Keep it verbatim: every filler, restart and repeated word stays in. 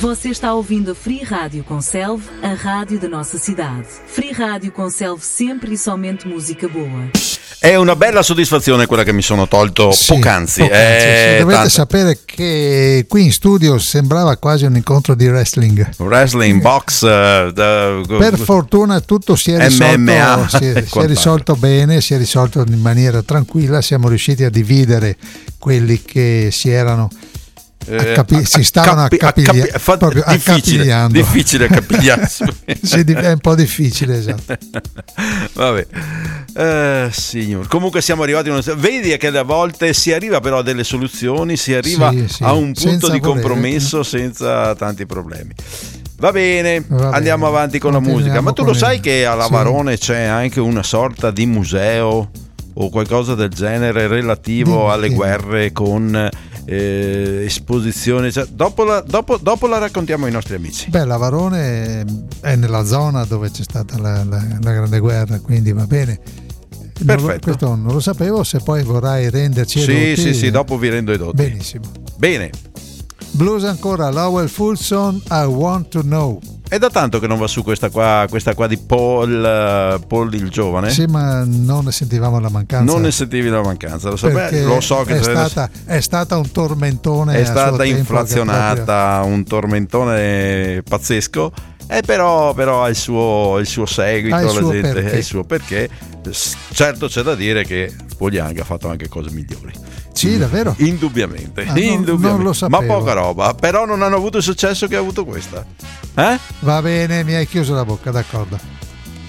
Você está ouvindo a Free Rádio Conselve, a rádio da nossa cidade. Free Rádio Conselve, sempre e somente música boa. È una bella soddisfazione quella che mi sono tolto sì, poc'anzi. poc'anzi eh, sì. Dovete tanto. sapere che qui in studio sembrava quasi un incontro di wrestling. Wrestling, box, uh, the, per fortuna tutto si è risolto, M M A, si è, si è risolto bene, si è risolto in maniera tranquilla. Siamo riusciti a dividere quelli che si erano Accapi- si stavano accappi- accapiglia- accappi- fa- proprio difficile, accapigliando. difficile accapigliarsi. Sì, è un po' difficile, esatto. Vabbè, eh, signor. Comunque siamo arrivati a una... vedi che a volte si arriva però a delle soluzioni, si arriva sì, sì. a un punto senza di volere. compromesso senza tanti problemi. Va bene, Va andiamo bene. avanti con la musica. Ma tu lo con sai il... che a sì. Lavarone c'è anche una sorta di museo o qualcosa del genere relativo Dimmi, alle dimmi. guerre con eh, esposizioni, cioè, dopo, la, dopo, dopo la raccontiamo ai nostri amici. Beh, Lavarone è nella zona dove c'è stata la, la, la grande guerra, quindi va bene. Non lo, questo non lo sapevo. Se poi vorrai renderci sì, edotti, sì, sì, dopo vi rendo edotti. Benissimo. Bene. Blues ancora, Lowell Fulson, I Want to Know. È da tanto che non va su questa qua, questa qua di Paul, Paul il giovane? Sì, ma non ne sentivamo la mancanza. Non ne sentivi la mancanza, lo, sape- lo so che è stata, è stata un tormentone. È a suo stata tempo, inflazionata, un tormentone pazzesco. E però, però ha il suo, il suo seguito, ha il la suo gente, perché. è il suo perché. Certo c'è da dire che Paul Young ha fatto anche cose migliori. Sì, davvero? Indubbiamente, ah, non, indubbiamente. Non lo sapevo. Ma poca roba, però non hanno avuto il successo che ha avuto questa. Eh? Va bene, mi hai chiuso la bocca, d'accordo.